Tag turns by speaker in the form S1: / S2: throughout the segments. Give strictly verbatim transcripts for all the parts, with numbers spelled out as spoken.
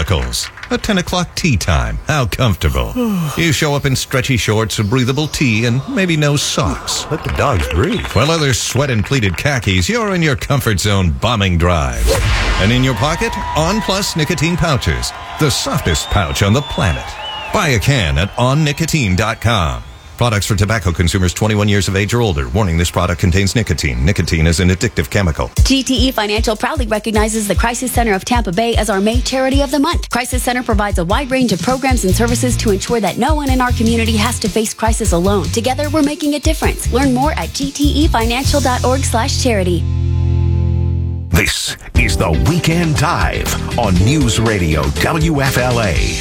S1: Chemicals. A ten o'clock tea time. How comfortable. You show up in stretchy shorts, a breathable tee, and maybe no socks.
S2: Let the dogs breathe.
S1: While others sweat in pleated khakis, you're in your comfort zone bombing drive. And in your pocket, On Plus nicotine pouches. The softest pouch on the planet. Buy a can at on nicotine dot com. Products for tobacco consumers twenty-one years of age or older. Warning, this product contains nicotine. Nicotine is an addictive chemical.
S3: G T E Financial proudly recognizes the Crisis Center of Tampa Bay as our May Charity of the Month. Crisis Center provides a wide range of programs and services to ensure that no one in our community has to face crisis alone. Together, we're making a difference. Learn more at g t e financial dot org slash charity.
S4: This is the Weekend Dive on News Radio W F L A.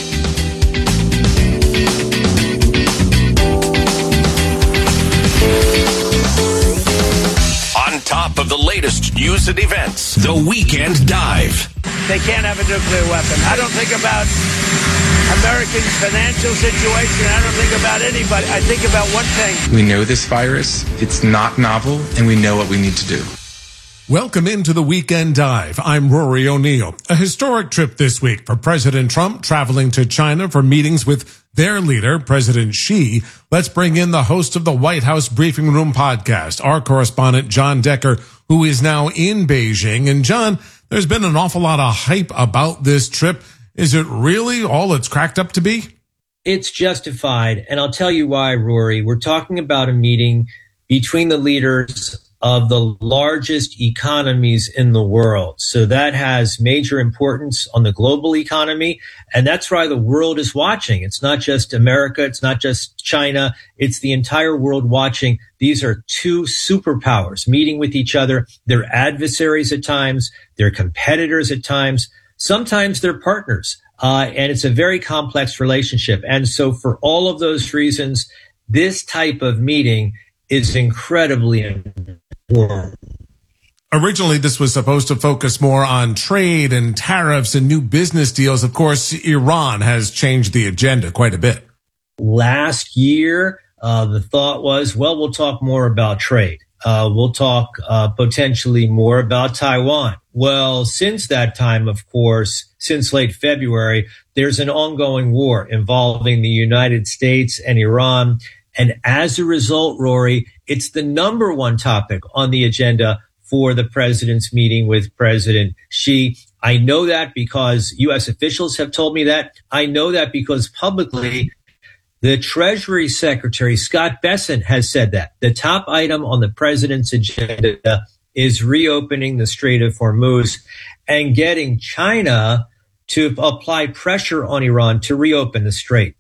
S4: On top of the latest news and events, the Weekend Dive.
S5: They can't have a nuclear weapon. I don't think about Americans' financial situation. I don't think about anybody. I think about one thing.
S6: We know this virus. It's not novel, and we know what we need to do.
S7: Welcome into the Weekend Dive. I'm Rory O'Neill. A historic trip this week for President Trump traveling to China for meetings with their leader, President Xi. Let's bring in the host of the White House Briefing Room podcast, our correspondent, John Decker, who is now in Beijing. And John, there's been an awful lot of hype about this trip. Is it really all it's cracked up to be?
S8: It's justified. And I'll tell you why, Rory. We're talking about a meeting between the leaders of the largest economies in the world. So that has major importance on the global economy. And that's why the world is watching. It's not just America. It's not just China. It's the entire world watching. These are two superpowers meeting with each other. They're adversaries at times. They're competitors at times. Sometimes they're partners. Uh, and it's a very complex relationship. And so for all of those reasons, this type of meeting is incredibly important.
S7: Originally, this was supposed to focus more on trade and tariffs and new business deals. Of course, Iran has changed the agenda quite a bit.
S8: Last year, uh, the thought was, well, we'll talk more about trade. Uh, we'll talk uh, potentially more about Taiwan. Well, since that time, of course, since late February, there's an ongoing war involving the United States and Iran. And as a result, Rory, it's the number one topic on the agenda for the president's meeting with President Xi. I know that because U S officials have told me that. I know that because publicly, the Treasury Secretary, Scott Bessent, has said that. The top item on the president's agenda is reopening the Strait of Hormuz and getting China to apply pressure on Iran to reopen the strait.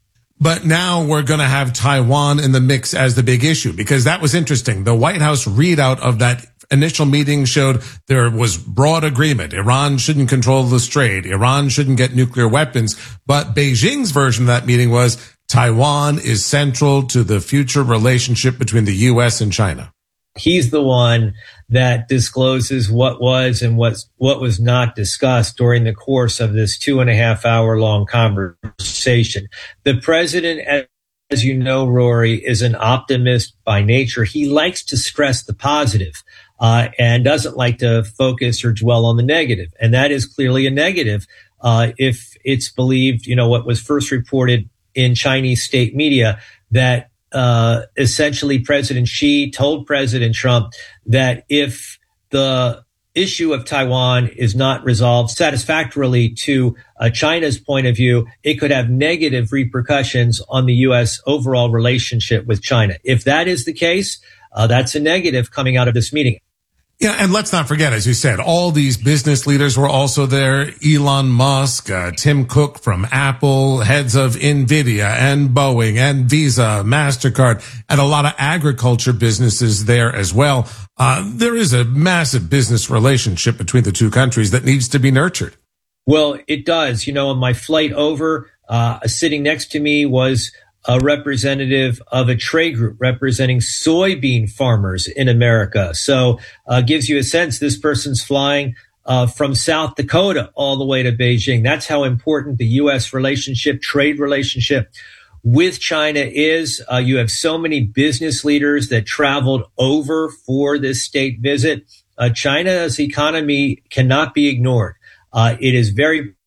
S7: But now we're going to have Taiwan in the mix as the big issue, because that was interesting. The White House readout of that initial meeting showed there was broad agreement. Iran shouldn't control the strait. Iran shouldn't get nuclear weapons. But Beijing's version of that meeting was Taiwan is central to the future relationship between the U S and China.
S8: He's the one that discloses what was and what, what was not discussed during the course of this two and a half hour long conversation. The president, as you know, Rory, is an optimist by nature. He likes to stress the positive, uh, and doesn't like to focus or dwell on the negative. And that is clearly a negative, uh, if it's believed, you know, what was first reported in Chinese state media, that Uh, essentially President Xi told President Trump that if the issue of Taiwan is not resolved satisfactorily to uh, China's point of view, it could have negative repercussions on the U S overall relationship with China. If that is the case, uh, that's a negative coming out of this meeting.
S7: Yeah, and let's not forget, as you said, all these business leaders were also there. Elon Musk, uh, Tim Cook from Apple, heads of NVIDIA and Boeing and Visa, MasterCard, and a lot of agriculture businesses there as well. Uh, there is a massive business relationship between the two countries that needs to be nurtured.
S8: Well, it does. You know, on my flight over, uh, sitting next to me was a representative of a trade group representing soybean farmers in America. So uh gives you a sense this person's flying uh from South Dakota all the way to Beijing. That's how important the U S relationship, trade relationship with China is. Uh, you have so many business leaders that traveled over for this state visit. Uh, China's economy cannot be ignored. Uh, it is very